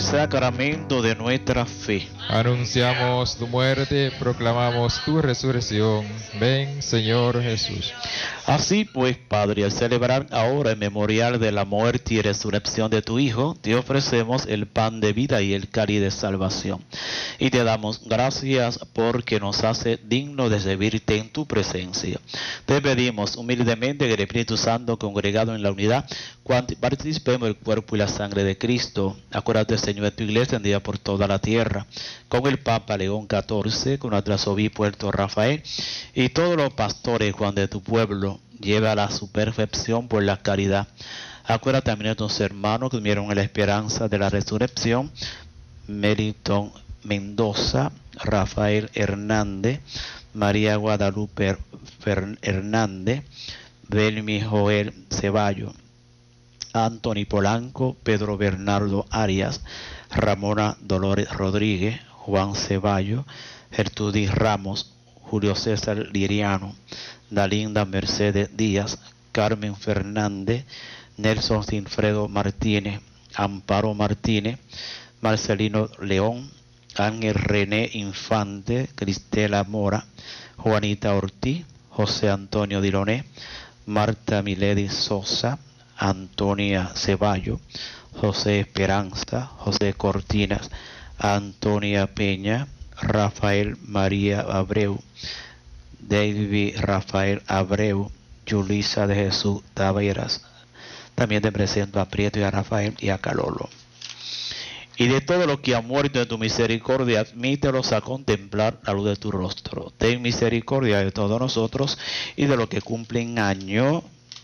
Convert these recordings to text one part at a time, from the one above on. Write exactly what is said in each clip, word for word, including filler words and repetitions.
sacramento de nuestra fe. Anunciamos tu muerte, proclamamos tu resurrección. Ven, Señor Jesús. Así pues, Padre, al celebrar ahora el memorial de la muerte y resurrección de tu Hijo, te ofrecemos el pan de vida y el cáliz de salvación. Y te damos gracias porque nos hace digno de servirte en tu presencia. Te pedimos humildemente que el Espíritu Santo, congregado en la unidad, cuando participemos del cuerpo y la sangre de Cristo. Acuérdate, Señor, de tu iglesia extendida por toda la tierra, con el Papa León catorce, con nuestro arzobispo Puerto Rafael y todos los pastores, Juan, de tu pueblo. Llévala a su perfección por la caridad. Acuérdate también de tus hermanos que durmieron en la esperanza de la resurrección: Meriton Mendoza, Rafael Hernández, María Guadalupe Hernández, Belmi Joel Ceballo, Anthony Polanco, Pedro Bernardo Arias, Ramona Dolores Rodríguez, Juan Ceballo, Gertrudis Ramos, Julio César Liriano, Dalinda Mercedes Díaz, Carmen Fernández, Nelson Sinfredo Martínez, Amparo Martínez, Marcelino León, Ángel René Infante, Cristela Mora, Juanita Ortiz, José Antonio Diloné, Marta Milady Sosa, Antonia Ceballo, José Esperanza, José Cortinas, Antonia Peña, Rafael María Abreu, David Rafael Abreu, Yulisa de Jesús Taveras. También te presento a Prieto y a Rafael y a Calolo. Y de todo lo que ha muerto de tu misericordia, admítelos a contemplar la luz de tu rostro. Ten misericordia de todos nosotros y de los que cumplen año,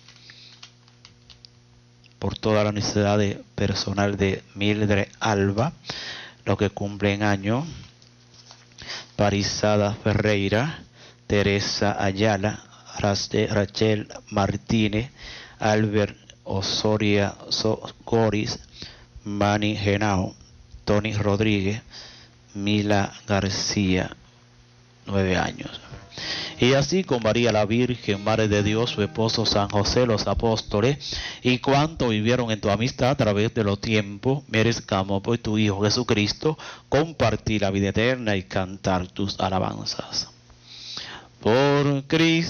por toda la necesidad de personal de Mildred Alba, los que cumplen año: Parizada Ferreira, Teresa Ayala, Rachel Martínez, Albert Osoria Goris, Manny Genao, Tony Rodríguez, Mila García, nueve años. Y así con María la Virgen, Madre de Dios, su esposo San José, los apóstoles, y cuanto vivieron en tu amistad a través de los tiempos, merezcamos por tu Hijo Jesucristo compartir la vida eterna y cantar tus alabanzas. Por Cristo.